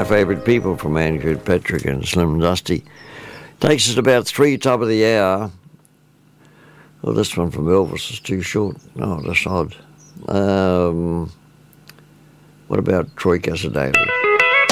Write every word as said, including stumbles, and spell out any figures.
favourite people from Andrew Patrick and Slim Dusty. Takes us about three top of the hour. Well, this one from Elvis is too short. Oh, that's odd. Um, what about Troy Casadei?